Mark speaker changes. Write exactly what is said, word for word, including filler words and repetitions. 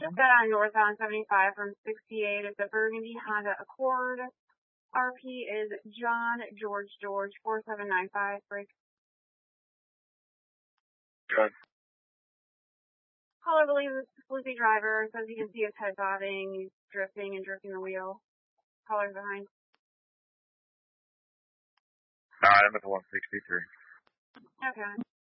Speaker 1: Just got on northbound seventy-five from sixty-eight. It's a Burgundy Honda Accord. R P is John George George four seven nine five. Break.
Speaker 2: Good.
Speaker 1: Caller believes it's a sleepy driver. Says he can see his head bobbing. He's drifting and jerking the wheel. Caller's behind.
Speaker 2: Alright, I'm at the one sixty-three.
Speaker 1: Okay.